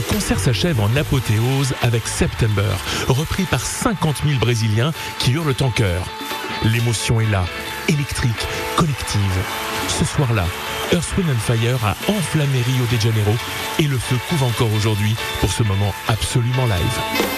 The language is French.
concert s'achève en apothéose avec September, repris par 50 000 Brésiliens qui hurlent en chœur. L'émotion est là, électrique, collective. Ce soir-là, Earth, Wind & Fire a enflammé Rio de Janeiro et le feu couve encore aujourd'hui pour ce moment absolument live.